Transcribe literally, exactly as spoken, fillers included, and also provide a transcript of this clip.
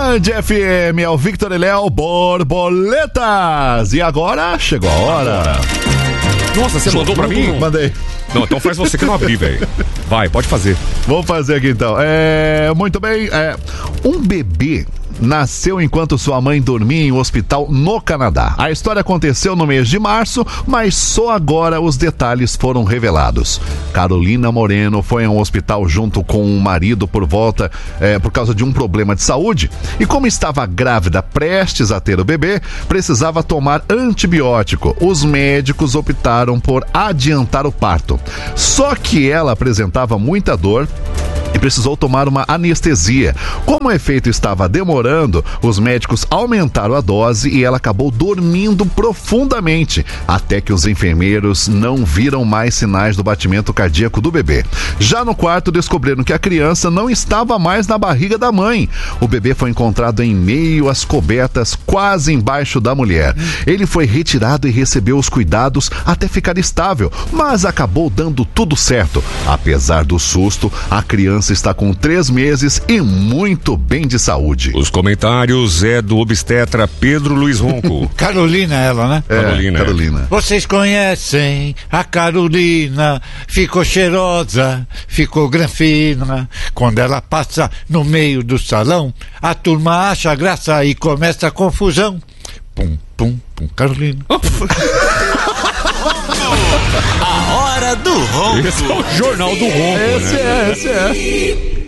Band F M, é o Victor e Léo Borboletas. E agora chegou a hora. Nossa, você mandou pra mim? Mandei. Não, então faz você que não abri, velho. Vai, pode fazer. Vou fazer aqui então. É, muito bem. É, um bebê nasceu enquanto sua mãe dormia em um hospital no Canadá. A história aconteceu no mês de março, mas só agora os detalhes foram revelados. Carolina Moreno foi a um hospital junto com o marido por volta, é, por causa de um problema de saúde, e como estava grávida, prestes a ter o bebê, precisava tomar antibiótico. Os médicos optaram por adiantar o parto. Só que ela apresentava muita dor e precisou tomar uma anestesia. Como o efeito estava demorando, os médicos aumentaram a dose e ela acabou dormindo profundamente, até que os enfermeiros não viram mais sinais do batimento cardíaco do bebê. Já no quarto, descobriram que a criança não estava mais na barriga da mãe. O bebê foi encontrado em meio às cobertas, quase embaixo da mulher. Ele foi retirado e recebeu os cuidados até ficar estável, mas acabou dando tudo certo. Apesar do susto, a criança está com três meses e muito bem de saúde. Os comentários é do obstetra Pedro Luiz Ronco. Carolina ela, né? É, Carolina. Carolina. Vocês conhecem a Carolina, ficou cheirosa, ficou granfina. Quando ela passa no meio do salão, a turma acha graça e começa a confusão. Pum, pum, pum, Carolina. A hora do ronco. Esse é o Jornal do Ronco, Esse né? é, esse é.